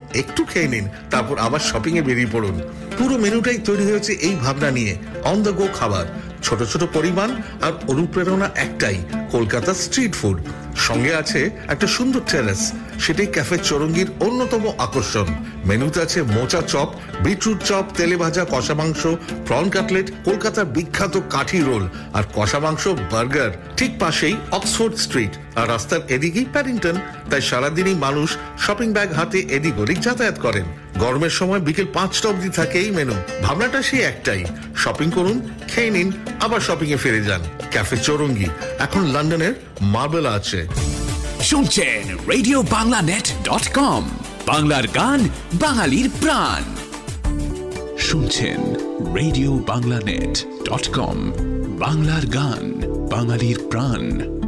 একটু খেয়ে নিন, তারপর আবার শপিং এ বেরিয়ে পড়ুন। পুরো মেনুটাই তৈরি হয়েছে এই ভাবনা নিয়ে, অন দ্য গো খাবার, ছোট ছোট পরিমাণ আর অনুপ্রেরণা একটাই, কলকাতা স্ট্রিট ফুড। সঙ্গে আছে একটা সুন্দর টেরেস, সেটাই ক্যাফে চৌরঙ্গির অন্যতম আকর্ষণ। মেনুতে আছে মোচা চপ, বিটরুট চপ, তেলে ভাজা কষা মাংস, প্রন কাটলেট, কলকাতার বিখ্যাত কাঠি রোল আর কষা মাংস বার্গার। ঠিক পাশেই অক্সফোর্ড স্ট্রিট, আর রাস্তার এদিকেই প্যাডিংটন। তাই সারাদিনই মানুষ শপিং ব্যাগ হাতে এদিক ওদিক যাতায়াত করেন। গরমের সময় বিকেল 5টা অবধি থাকে এই মেনু। ভাবনাটা সেই একটাই, শপিং করুন, খেয়ে নিন, আবার শপিং এ ফিরে যান। ক্যাফে চৌরঙ্গি এখন লন্ডনের মার্বেল আছে। শুনছেন RadioBanglaNet.com, বাংলার গান, বাঙালির প্রাণ। শুনছেন RadioBanglaNet.com, বাংলার গান, বাঙালির প্রাণ।